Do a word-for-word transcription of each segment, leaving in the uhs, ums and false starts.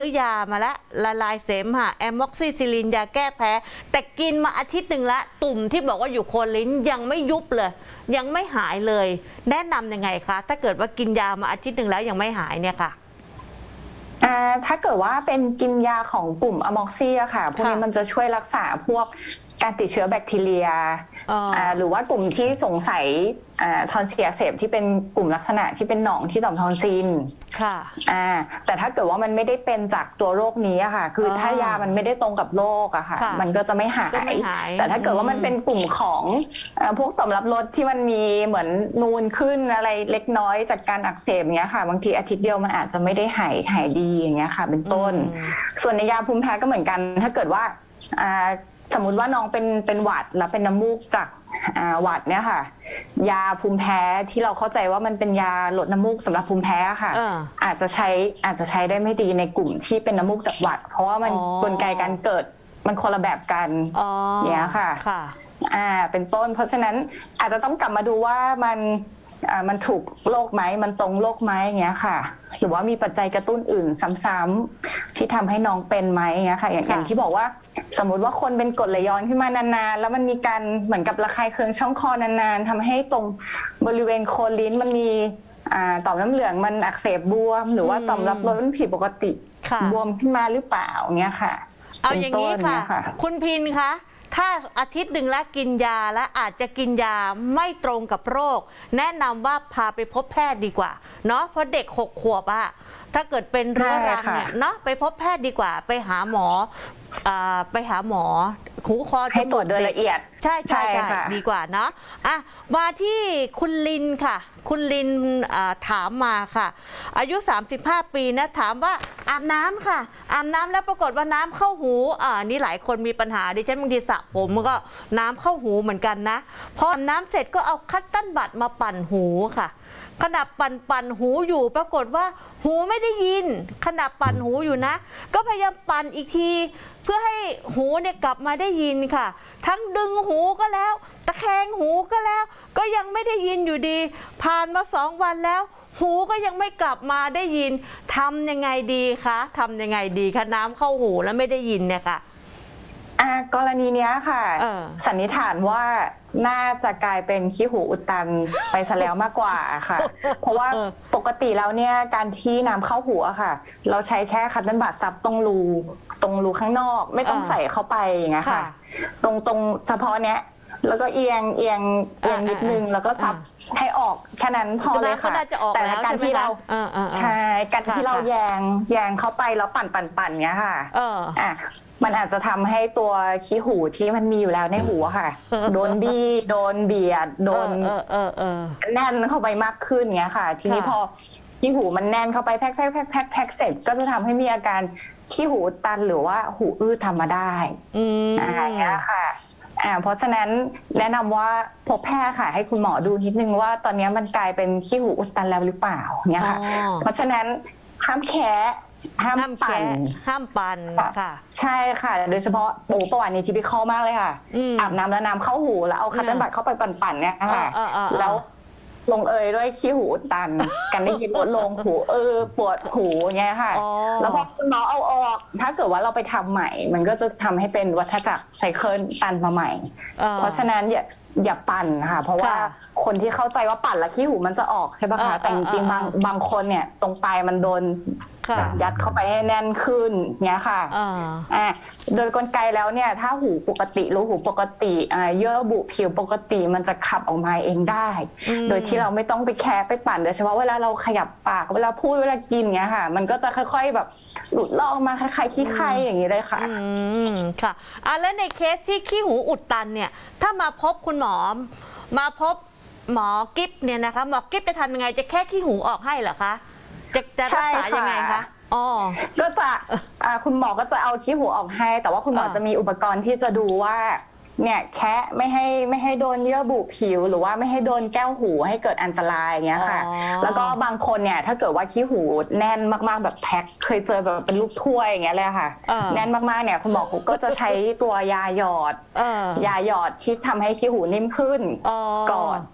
ซื้อยามาแล้วละลายเสมหะแอมม็อกซิซิลินยาแก้แพ้แต่กินมาอาทิตย์หนึ่งละตุ่มที่บอกว่าอยู่โคนลิ้นยังไม่ยุบเลยยังไม่หายเลยแนะนำยังไงคะถ้าเกิดว่ากินยามาอาทิตย์หนึ่งแล้วยังไม่หายเนี่ยค่ะถ้าเกิดว่าเป็นกินยาของกลุ่มอะม็อกซี่อะค่ะพวกนี้มันจะช่วยรักษาพวกการติดเชื้อแบคทีเรียหรือว่ากลุ่มที่สงสัยทอนซิลอักเสบที่เป็นกลุ่มลักษณะที่เป็นหนองที่ต่อมทอนซิลค่ะแต่ถ้าเกิดว่ามันไม่ได้เป็นจากตัวโรคนี้อะค่ะคือถ้ายามันไม่ได้ตรงกับโรคอะค่ะมันก็จะไม่หายแต่ถ้าเกิดว่ามันเป็นกลุ่มของพวกต่อมรับรสที่มันมีเหมือนนูนขึ้นอะไรเล็กน้อยจากการอักเสบเนี้ยค่ะบางทีอาทิตย์เดียวมันอาจจะไม่ได้หายหายดีอย่างเงี้ยค่ะเป็นต้นส่วนในยาภูมิแพ้ก็เหมือนกันถ้าเกิดว่าสมมุติว่าน้องเป็นเป็นหวัดแล้วเป็นน้ำมูกจากหวัดเนี่ยค่ะยาภูมิแพ้ที่เราเข้าใจว่ามันเป็นยาลดน้ำมูกสำหรับภูมิแพ้ค่ะอาจจะใช้อาจจะใช้ได้ไม่ดีในกลุ่มที่เป็นน้ำมูกจากหวัดเพราะว่ามันกลไกการเกิดมันคนละแบบกันเนี่ยค่ะอ่าเป็นต้นเพราะฉะนั้นอาจจะต้องกลับมาดูว่ามันอ่ามันถูกโรคไหมมันตรงโรคไหมอย่างเงี้ยค่ะหรือว่ามีปัจจัยกระตุ้นอื่นซ้ำๆที่ทำให้น้องเป็นไหมอย่างเงี้ยค่ะอย่างอย่างที่บอกว่าสมมุติว่าคนเป็นกรดไหลย้อนขึ้นมานานๆแล้วมันมีการเหมือนกับระคายเคืองช่องคอนานๆทำให้ตรงบริเวณโคนลิ้นมันมีต่อมน้ำเหลืองมันอักเสบบวมหรือว่าต่อมรับรสมันผิดปกติบวมขึ้นมาหรือเปล่าเงี้ยค่ะเอาอย่างนี้ค่ะคุณพินคะถ้าอาทิตย์หนึ่งแล้วกินยาและอาจจะกินยาไม่ตรงกับโรคแนะนำว่าพาไปพบแพทย์ดีกว่าเนาะเพราะเด็กหกขวบอะถ้าเกิดเป็นเรื้อรังเนี่ยเนาะไปพบแพทย์ดีกว่าไปหาหมอไปหาหมอหูคอให้ตรวจโดยละเอียดใช่ใช่ใช่ดีกว่าเนาะอ่ะมาที่คุณลินค่ะคุณลินถามมาค่ะอายุสามสิบห้าปีนะถามว่าอาบน้ำค่ะอาบน้ำแล้วปรากฏว่าน้ำเข้าหูอ่านี่หลายคนมีปัญหาดิฉันบางทีสระผมมันก็น้ำเข้าหูเหมือนกันนะพออาบน้ำเสร็จก็เอาคัตเติ้ลบัดมาปั่นหูค่ะขณะปั่นปั่นหูอยู่ปรากฏว่าหูไม่ได้ยินขณะปั่นหูอยู่นะก็พยายามปั่นอีกทีเพื่อให้หูเนี่ยกลับมาได้ยินค่ะทั้งดึงหูก็แล้วตะแคงหูก็แล้วก็ยังไม่ได้ยินอยู่ดีผ่านมาสองวันแล้วหูก็ยังไม่กลับมาได้ยินทำยังไงดีคะทำยังไงดีคะน้ำเข้าหูแล้วไม่ได้ยินเนี่ยค่ะกรณีนี้ค่ะสันนิษฐานว่าน่าจะกลายเป็นขี้หูอุดตันไปซะแล้วมากกว่าค่ะเพราะว่าปกติแล้วเนี่ยการที่น้ำเข้าหูอะค่ะเราใช้แค่คัตเติ้ลบัดซับตรงรูตรงรูข้างนอกไม่ต้องใส่เข้าไปอย่างเงี้ยค่ะตรงตรงเฉพาะเนี้ยแล้วก็เอียงเอียงเอียงนิดนึงแล้วก็ซับให้ออกแค่นั้นพอเลยค่ะแต่การที่เราใช่การที่เราแยงแยงเข้าไปแล้วปั่นปั่นปั่นเงี้ยค่ะอ่ะมันอาจจะทำให้ตัวขี้หูที่มันมีอยู่แล้วในหูค่ะโดนบี้โดนเบียดโดนแน่นเข้าไปมากขึ้นเงี้ยค่ะทีนี้พอขี้หูมันแน่นเข้าไปแพ็คแพ็คแพ็คแพ็คแพ็คเสร็จก็จะทำให้มีอาการขี้หูตันหรือว่าหูอื้อทำมาได้อะไรเงี้ยค่ะอ่าเพราะฉะนั้นแนะนำว่าพบแพทย์ค่ะให้คุณหมอดูนิดนึงว่าตอนนี้มันกลายเป็นขี้หูอุดตันแล้วหรือเปล่าเนี่ยค่ะเพราะฉะนั้นห้ามแคะห้ามปั่นห้ามปั่นค่ะใช่ค่ะโดยเฉพาะปูประวัตินี้ทิพิคอลมากเลยค่ะอาบน้ำแล้วน้ำเข้าหูแล้วเอาคัตเติ้ลบัดเข้าไปปั่นๆเนี่ยค่ะแล้วลงเอยด้วยขี้หูอุดตันกันได้ยินลดลงหูเออปวดหูเงี้ยค่ะแล้วพอคุณหมอเอาออกถ้าเกิดว่าเราไปทำใหม่มันก็จะทำให้เป็นวัฏจักรไซเคิลตันมาใหม่เพราะฉะนั้นอย่าอย่าปั่นค่ะเพราะว่าคนที่เข้าใจว่าปั่นแล้วขี้หูมันจะออกใช่ปะคะแต่จริงๆบางบางคนเนี่ยตรงปลายมันโดนยัดเข้าไปให้แน่นขึ้นเงี้ยค่ะอ่าโดยกลไกแล้วเนี่ยถ้าหูปกติรูหูปกติอ่าเยื่อบุผิวปกติมันจะขับออกมาเองได้โดยที่เราไม่ต้องไปแคะไปปั่นโดยเฉพาะเวลาเราขยับปากเวลาพูดเวลากินเงี้ยค่ะมันก็จะค่อยๆแบบหลุดลอกมาคล้ายๆขี้ไข่อย่างนี้เลยค่ะอืมค่ะอ่าแล้วในเคสที่ขี้หูอุดตันเนี่ยถ้ามาพบคุณหมอมาพบหมอกิ๊บเนี่ยนะคะหมอกิ๊บจะทำยังไงจะแค่ขี้หูออกให้เหรอคะจะจะรักษายังไงคะอ๋อก็จะคุณหมอก็จะเอาขี้หูออกให้แต่ว่าคุณหมอจะมีอุปกรณ์ที่จะดูว่าเนี่ยแค่ไม่ให้ไม่ให้โดนเยื่อบุผิวหรือว่าไม่ให้โดนแก้วหูให้เกิดอันตรายอย่างเงี้ยค่ะแล้วก็บางคนเนี่ยถ้าเกิดว่าขี้หูแน่นมากๆแบบแพ็คเคยเจอแบบเป็นลูกถ้วยอย่างเงี้ยเลยค่ะแน่นมากๆเนี่ยคุณหมอก็จะใช้ตัวยาหยอดยาหยอดที่ทำให้ขี้หูนิ่มขึ้นก่อน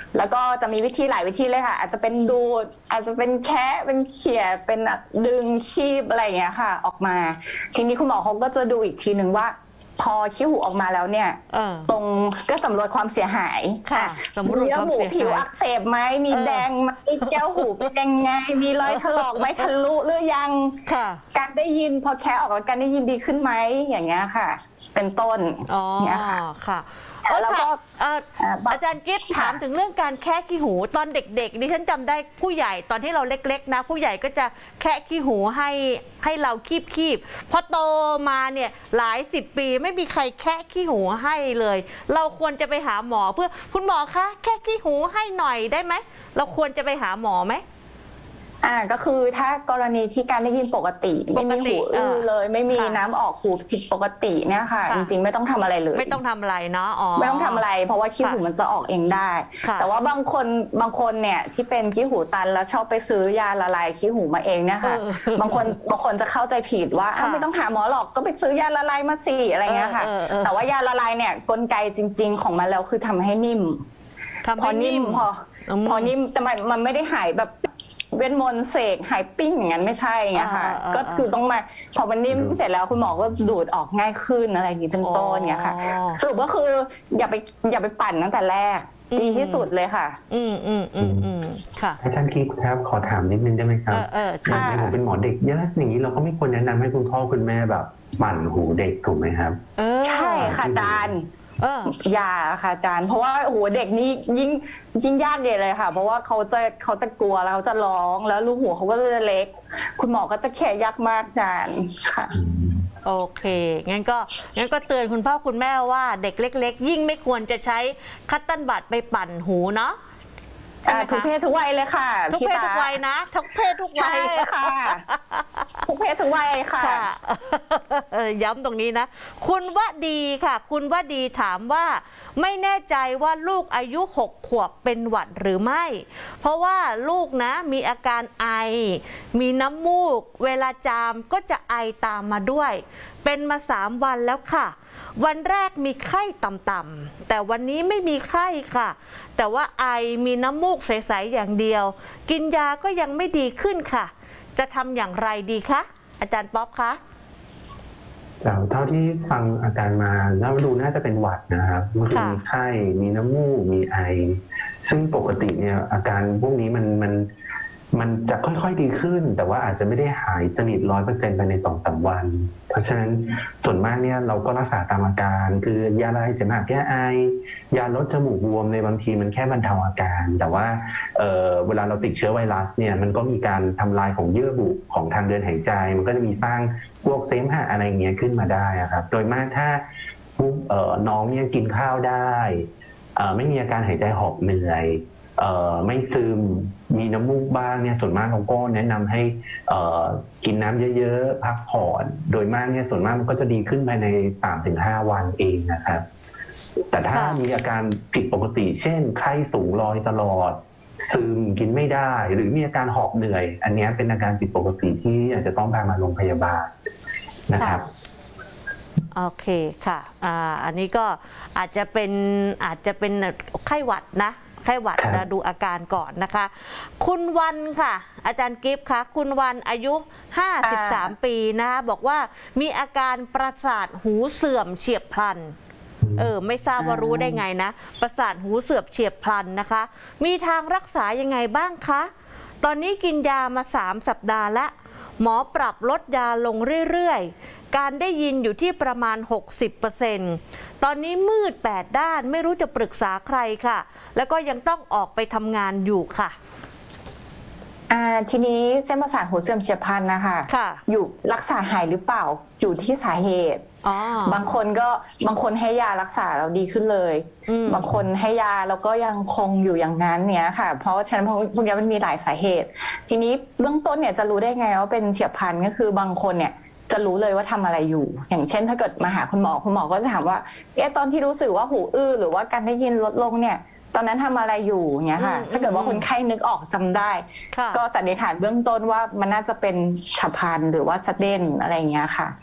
แล้วก็จะมีวิธีหลายวิธีเลยค่ะอาจจะเป็นดูดอาจจะเป็นแคะเป็นเขี่ยเป็นดึงคีบอะไรอย่างเงี้ยค่ะออกมาทีนี้คุณหมอเขาก็จะดูอีกทีหนึ่งว่าพอขี้หูออกมาแล้วเนี่ยตรงก็สำรวจความเสียหายค่ะสำรวจความเสียหายผิวอักเสบไหมมีแดงไหมแก้วหูเป็นยังไงมีรอยถลอกไหมทะลุหรือยังการได้ยินพอแคะออกแล้วการได้ยินดีขึ้นไหมอย่างเงี้ยค่ะเป็นต้นอ๋อค่ะแล้วก็อาจารย์กิฟต์ถามถึงเรื่องการแคะขี้หูตอนเด็กๆดิฉันจำได้ผู้ใหญ่ตอนที่เราเล็กๆนะผู้ใหญ่ก็จะแคะขี้หูให้ให้เราคีบๆพอโตมาเนี่ยหลายสิบปีไม่มีใครแคะขี้หูให้เลยเราควรจะไปหาหมอเพื่อคุณหมอคะแคะขี้หูให้หน่อยได้ไหมเราควรจะไปหาหมอไหมอ่าก็คือถ้ากรณีที่การได้ยินปกติไม่มีหูอื้อเลยไม่มีน้ำออกหูผิดปกติเนี่ยค่ะจริงๆไม่ต้องทำอะไรเลยไม่ต้องทำอะไรเนาะอ๋อไม่ต้องทำอะไรเพราะว่าขี้หูมันจะออกเองได้แต่ว่าบางคนบางคนเนี่ยที่เป็นขี้หูตันแล้วชอบไปซื้อยาละลายขี้หูมาเองเนี่ยค่ะบางคนบางคนจะเข้าใจผิดว่าไม่ต้องหาหมอหรอกก็ไปซื้อยาละลายมาสิอะไรเงี้ยค่ะแต่ว่ายาละลายเนี่ยกลไกจริงๆของมันแล้วคือทำให้นิ่มพอนิ่มพอพอนิ่มแต่มันมันไม่ได้หายแบบเวทมนต์เสกหายปิ้งอย่างนั้นไม่ใช่ไงค่ะก็คือต้องมาพอมันนิ่มเสร็จแล้วคุณหมอก็ดูดออกง่ายขึ้นอะไรอย่างนี้เป็นต้นเงี้ยค่ะสรุปก็คืออย่าไปอย่าไปปั่นตั้งแต่แรกดีที่สุดเลยค่ะอืมอืมอืมอืมค่ะอาจารย์คิดครับขอถามนิดนึงได้ไหมครับเออใช่ผมเป็นหมอเด็กเยอะอย่างนี้เราก็ไม่ควรแนะนำให้คุณพ่อคุณแม่แบบปั่นหูเด็กถูกไหมครับใช่ค่ะอาจารย์เอออย่าค่ะอาจารย์เพราะว่าโอ้โหเด็กนี่ยิ่งยิ่งยากใหญ่เลยค่ะเพราะว่าเขาจะเขาจะกลัวแล้วเขาจะร้องแล้วลูกหัวเขาก็จะเล็กคุณหมอก็จะแค่ยากมากอาจารย์ค่ะโอเคงั้นก็งั้นก็เตือนคุณพ่อคุณแม่ว่าเด็กเล็กๆยิ่งไม่ควรจะใช้คัตเติ้ลบัดไปปั่นหูเนาะทุกเพศทุกวัยเลยค่ะทุกเพศทุกวัยนะทุกเพศทุกวัยค่ะทุกเพศทุกวัยค่ะย้ำตรงนี้นะคุณวดีค่ะคุณวดีถามว่าไม่แน่ใจว่าลูกอายุหกขวบเป็นหวัดหรือไม่เพราะว่าลูกนะมีอาการไอมีน้ำมูกเวลาจามก็จะไอตามมาด้วยเป็นมาสามวันแล้วค่ะวันแรกมีไข้ต่ำๆแต่วันนี้ไม่มีไข้ค่ะแต่ว่าไอมีน้ำมูกใสๆอย่างเดียวกินยาก็ยังไม่ดีขึ้นค่ะจะทำอย่างไรดีคะอาจารย์ป๊อปคะแล้วเท่าที่ฟังอาการมาแล้วดูน่าจะเป็นหวัดนะครับมันมีไข้มีน้ำมูกมีไอซึ่งปกติเนี่ยอาการพวกนี้มันมันมันจะค่อยๆดีขึ้นแต่ว่าอาจจะไม่ได้หายสนิทร้อยเปอร์เซ็นต์ภายในสองสามวันเพราะฉะนั้นส่วนมากเนี่ยเราก็รักษาตามอาการคือยาละลายเสมหะแก้ไอยาลดจมูกบวมในบางทีมันแค่บรรเทาอาการแต่ว่า เ, เวลาเราติดเชื้อไวรัสเนี่ยมันก็มีการทำลายของเยื่อบุของทางเดินหายใจมันก็จะมีสร้างพวกเสมหะอะไรเงี้ยขึ้นมาได้ครับโดยมากถ้าน้องเนี่ยกินข้าวได้ไม่มีอาการหายใจหอบเหนื่อยไม่ซึมมีน้ำมูกบ้างเนี่ยส่วนมากเราก็แนะนำให้กินน้ำเยอะๆพักผ่อนโดยมากเนี่ยส่วนมากมันก็จะดีขึ้นภายใน สามถึงห้า วันเองนะครับแต่ถ้ามีอาการผิดปกติเช่นไข้สูงลอยตลอดซึมกินไม่ได้หรือมีอาการหอบเหนื่อยอันนี้เป็นอาการผิดปกติที่อาจจะต้องพามาโรงพยาบาลนะครับโอเคค่ะอ่าอันนี้ก็อาจจะเป็นอาจจะเป็นไข้หวัดนะไข้หวัดนะดูอาการก่อนนะคะคุณวันค่ะอาจารย์กิฟต์คะคุณวันอายุห้าสิบสามปีนะคะบอกว่ามีอาการประสาทหูเสื่อมเฉียบพลันเออไม่ทราบว่ารู้ได้ไงนะประสาทหูเสื่อมเฉียบพลันนะคะมีทางรักษายังไงบ้างคะตอนนี้กินยามาสามสัปดาห์ละหมอปรับลดยาลงเรื่อยๆการได้ยินอยู่ที่ประมาณ หกสิบเปอร์เซ็นต์ ตอนนี้มืดแปดด้านไม่รู้จะปรึกษาใครค่ะแล้วก็ยังต้องออกไปทำงานอยู่ค่ะอ่าทีนี้เส้นประสาทหูเสื่อมเฉียบพลันนะคะอยู่รักษาหายหรือเปล่าอยู่ที่สาเหตุบางคนก็บางคนให้ยารักษาแล้วดีขึ้นเลยบางคนให้ยาแล้วก็ยังคงอยู่อย่างนั้นเนี้ยค่ะเพราะฉะนั้นพวกนี้มันมีหลายสาเหตุทีนี้เบื้องต้นเนี่ยจะรู้ได้ไงว่าเป็นเฉียบพลันก็คือบางคนเนี่ยจะรู้เลยว่าทำอะไรอยู่อย่างเช่นถ้าเกิดมาหาคุณหมอคุณหมอก็จะถามว่าเอ๊ะตอนที่รู้สึกว่าหูอื้อหรือว่าการได้ยินลดลงเนี่ยตอนนั้นทำอะไรอยู่เงี้ยค่ะถ้าเกิดว่าคนไข้นึกออกจำได้ก็สันนิษฐานเบื้องต้นว่ามันน่าจะเป็นฉับพลันหรือว่าสะเด้นอะไรเงี้ยค่ะ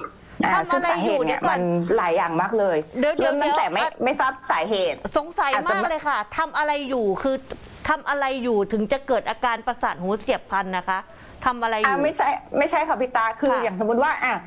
ทำอะไรอยู่เนี่ยมันหลายอย่างมากเลยเริ่มตั้งแต่ไม่ไม่ทราบสาเหตุสงสัยมากเลยค่ะทำอะไรอยู่คือทำอะไรอยู่ถึงจะเกิดอาการประสาทหูเฉียบพลันนะคะทำอะไรอยู่ไม่ใช่ไม่ใช่ค่ะพี่ตาคืออย่างสมมติว่าอ่ะ